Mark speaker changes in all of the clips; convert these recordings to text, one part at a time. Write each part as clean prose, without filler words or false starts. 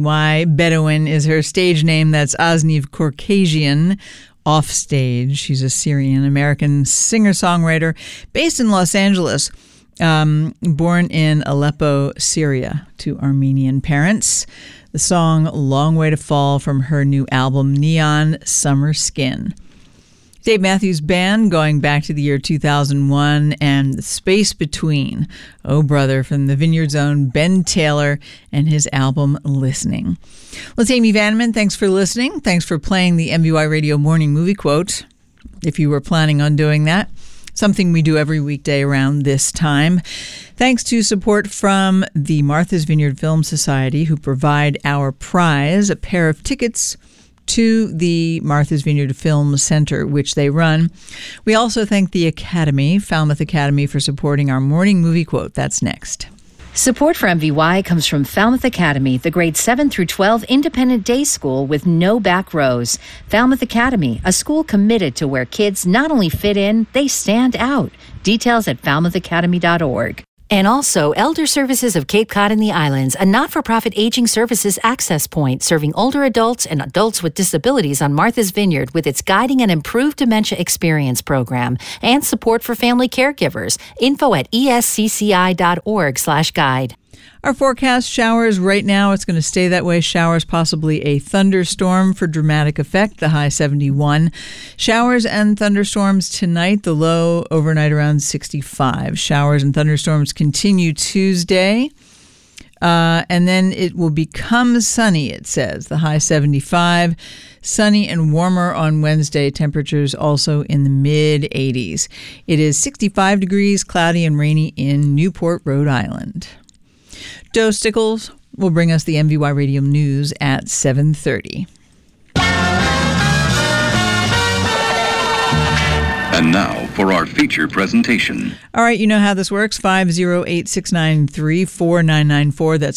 Speaker 1: MVY. Bedouin is her stage name. That's Azniv Caucasian. Offstage. She's a Syrian-American singer-songwriter based in Los Angeles, born in Aleppo, Syria, to Armenian parents. The song Long Way to Fall from her new album Neon Summer Skin. Dave Matthews Band, going back to the year 2001, and The Space Between. Oh Brother, from the Vineyard's own Ben Taylor and his album Listening. Well, it's Amy Vanneman. Thanks for listening. Thanks for playing the MVY Radio Morning Movie Quote, if you were planning on doing that. Something we do every weekday around this time. Thanks to support from the Martha's Vineyard Film Society, who provide our prize, a pair of tickets to the Martha's Vineyard Film Center, which they run. We also thank the Academy, Falmouth Academy, for supporting our morning movie quote. That's next.
Speaker 2: Support for MVY comes from Falmouth Academy, the grades 7 through 12 independent day school with no back rows. Falmouth Academy, a school committed to where kids not only fit in, they stand out. Details at falmouthacademy.org. And also, Elder Services of Cape Cod and the Islands, a not-for-profit aging services access point serving older adults and adults with disabilities on Martha's Vineyard with its Guiding and Improved Dementia Experience program and support for family caregivers. Info at escci.org/guide.
Speaker 1: Our forecast: showers right now. It's going to stay that way. Showers, possibly a thunderstorm for dramatic effect. The high 71. Showers and thunderstorms tonight. The low overnight around 65. Showers and thunderstorms continue Tuesday. And then it will become sunny, it says. The high 75. Sunny and warmer on Wednesday. Temperatures also in the mid-80s. It is 65 degrees, cloudy and rainy in Newport, Rhode Island. Joe Stickles will bring us the MVY Radio News at 7:30.
Speaker 3: And now for our feature presentation.
Speaker 1: All right, you know how this works. 508-693-4994. That's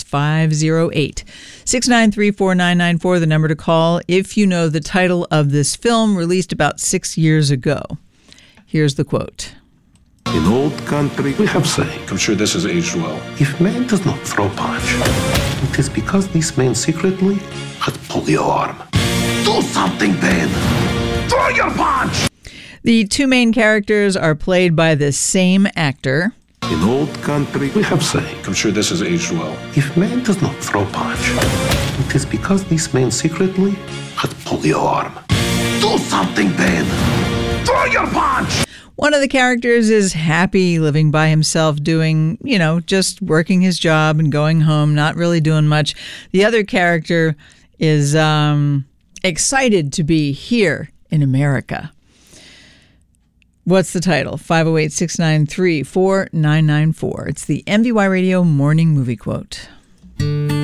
Speaker 1: 508-693-4994, the number to call if you know the title of this film released about 6 years ago. Here's the quote.
Speaker 4: In old country, we have saying.
Speaker 5: I'm sure this has aged well.
Speaker 4: If man does not throw punch, it is because this man secretly has pulled your arm. Do something, Ben! Throw your punch!
Speaker 1: The two main characters are played by the same actor.
Speaker 4: In old country, we have saying.
Speaker 5: I'm sure this has aged well.
Speaker 4: If man does not throw punch, it is because this man secretly has pulled your arm. Do something, Ben! Throw your punch!
Speaker 1: One of the characters is happy living by himself, doing, just working his job and going home, not really doing much. The other character is excited to be here in America. What's the title? 508-693-4994. It's the MVY Radio Morning Movie Quote.